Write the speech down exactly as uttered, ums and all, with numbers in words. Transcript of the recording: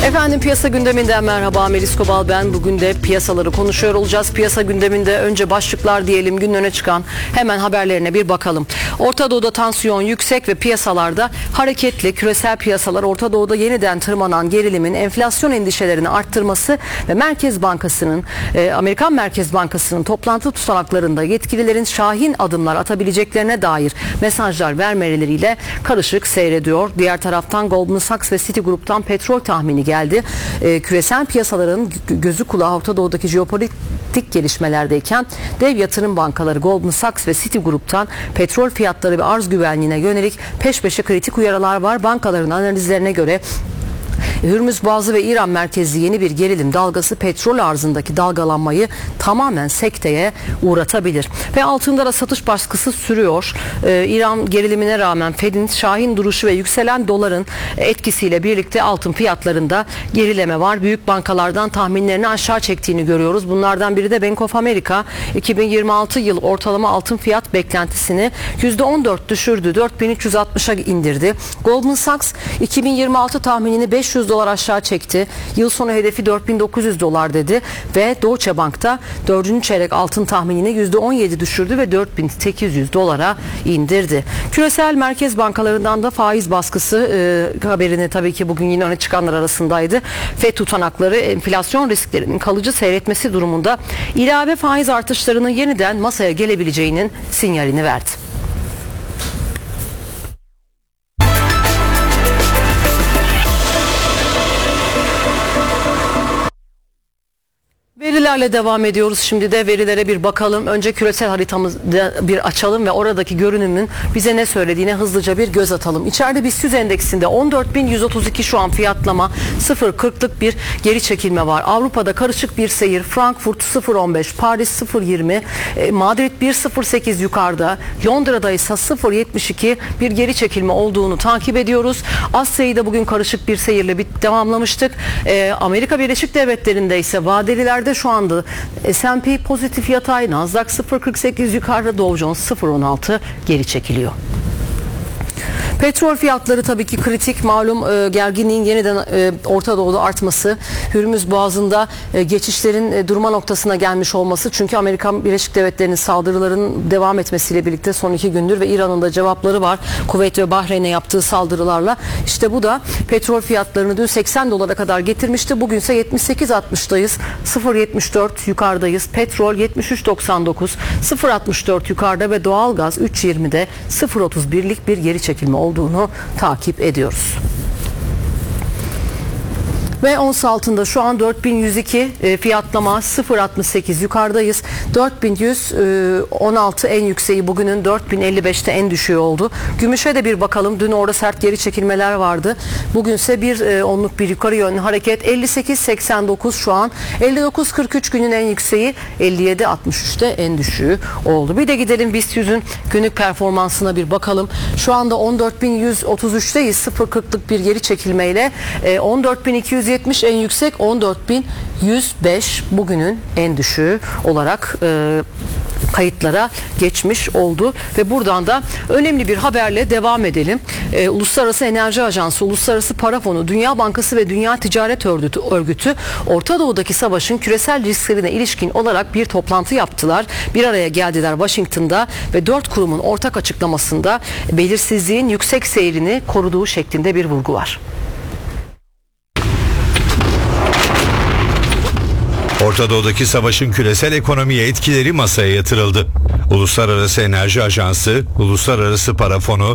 Efendim piyasa gündeminden merhaba, Melis Kobal ben. Bugün de piyasaları konuşuyor olacağız. Piyasa gündeminde önce başlıklar diyelim, gün öne çıkan hemen haberlerine bir bakalım. Orta Doğu'da tansiyon yüksek ve piyasalarda hareketli. Küresel piyasalar Orta Doğu'da yeniden tırmanan gerilimin enflasyon endişelerini arttırması ve Merkez Bankası'nın e, Amerikan Merkez Bankası'nın toplantı tutanaklarında yetkililerin şahin adımlar atabileceklerine dair mesajlar vermeleriyle karışık seyrediyor. Diğer taraftan Goldman Sachs ve Citigroup'tan petrol tahmini geldi. E, küresel piyasaların gözü kulağı Orta Doğu'daki jeopolitik gelişmelerdeyken dev yatırım bankaları Goldman Sachs ve Citigroup'tan petrol fiyatları ve arz güvenliğine yönelik peş peşe kritik uyarılar var. Bankaların analizlerine göre Hürmüz Boğazı ve İran merkezli yeni bir gerilim dalgası petrol arzındaki dalgalanmayı tamamen sekteye uğratabilir. Ve altında da satış baskısı sürüyor. Ee, İran gerilimine rağmen Fed'in şahin duruşu ve yükselen doların etkisiyle birlikte altın fiyatlarında gerileme var. Büyük bankalardan tahminlerini aşağı çektiğini görüyoruz. Bunlardan biri de Bank of America iki bin yirmi altı yıl ortalama altın fiyat beklentisini yüzde on dört düşürdü. dört bin üç yüz altmışa indirdi. Goldman Sachs iki bin yirmi altı tahminini beş yüz dolar aşağı çekti. Yıl sonu hedefi dört bin dokuz yüz dolar dedi ve Deutsche Bank'ta dördüncü çeyrek altın tahminini yüzde on yedi düşürdü ve dört bin sekiz yüz dolara indirdi. Küresel merkez bankalarından da faiz baskısı e, haberini tabii ki bugün yine öne çıkanlar arasındaydı. Fed tutanakları enflasyon risklerinin kalıcı seyretmesi durumunda ilave faiz artışlarının yeniden masaya gelebileceğinin sinyalini verdi. Verilerle devam ediyoruz. Şimdi de verilere bir bakalım. Önce küresel haritamızı bir açalım ve oradaki görünümün bize ne söylediğine hızlıca bir göz atalım. İçeride BIST yüz endeksinde on dört bin yüz otuz iki şu an fiyatlama, sıfır virgül kırklık bir geri çekilme var. Avrupa'da karışık bir seyir. Frankfurt sıfır virgül on beş, Paris sıfır virgül yirmi, Madrid bir virgül sıfır sekiz yukarıda. Londra'da ise sıfır virgül yetmiş iki bir geri çekilme olduğunu takip ediyoruz. Asya'yı da bugün karışık bir seyirle bir tamamlamıştık. Amerika Birleşik Devletleri'nde ise vadelilerde şu anda S and P pozitif yatay, Nasdaq sıfır virgül kırk sekiz yukarıda, Dow Jones sıfır virgül on altı geri çekiliyor. Petrol fiyatları tabii ki kritik. Malum e, gerginliğin yeniden e, Orta Doğu'da artması, Hürmüz Boğazı'nda e, geçişlerin e, durma noktasına gelmiş olması. Çünkü Amerika Birleşik Devletleri'nin saldırıların devam etmesiyle birlikte son iki gündür ve İran'ın da cevapları var. Kuveyt ve Bahreyn'e yaptığı saldırılarla. İşte bu da petrol fiyatlarını dün seksen dolara kadar getirmişti. Bugünse yetmiş sekiz altmıştayız. sıfır virgül yetmiş dört yukarıdayız. Petrol yetmiş üç doksan dokuz, sıfır virgül altmış dört yukarıda ve doğalgaz üç virgül yirmide sıfır virgül otuz birlik bir geri çekilme oldu. olduğunu takip ediyoruz. Ve ons altında şu an dört bin yüz iki e, fiyatlama, sıfır virgül altmış sekiz yukarıdayız. dört bin yüz on altı en yükseği bugünün, dört bin elli beşte en düşüğü oldu. Gümüşe de bir bakalım. Dün orada sert geri çekilmeler vardı. Bugünse bir e, onluk bir yukarı yönlü hareket. elli sekiz seksen dokuz şu an. elli dokuz kırk üç günün en yükseği, elli yedi altmış üçte en düşüğü oldu. Bir de gidelim BIST yüzün günlük performansına bir bakalım. Şu anda on dört bin yüz otuz üçteyiz. sıfır virgül kırklık bir geri çekilmeyle. E, on dört bin iki yüz yetmiş en yüksek, on dört bin yüz beş bugünün en düşüğü olarak e, kayıtlara geçmiş oldu ve buradan da önemli bir haberle devam edelim. Ee, Uluslararası Enerji Ajansı, Uluslararası Para Fonu, Dünya Bankası ve Dünya Ticaret Örgütü, Örgütü Orta Doğu'daki savaşın küresel risklerine ilişkin olarak bir toplantı yaptılar. Bir araya geldiler Washington'da ve dört kurumun ortak açıklamasında belirsizliğin yüksek seyrini koruduğu şeklinde bir vurgu var. Orta Doğu'daki savaşın küresel ekonomiye etkileri masaya yatırıldı. Uluslararası Enerji Ajansı, Uluslararası Para Fonu,